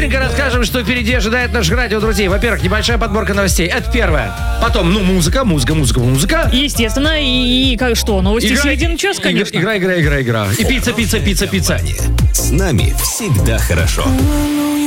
быстренько расскажем, что впереди ожидает наших радиодрузей. Во-первых, небольшая подборка новостей. Это первое. Потом, музыка. Естественно, и что, новости середины часа, конечно. Игра. И пицца. С нами всегда хорошо.